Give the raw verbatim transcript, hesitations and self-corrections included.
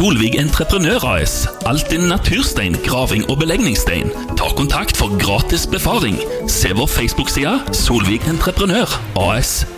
Solvik Entreprenør A S. Alt din naturstein, graving og belegningsstein. Ta kontakt for gratis befaring. Se vår Facebook-side Solvik Entreprenør A S.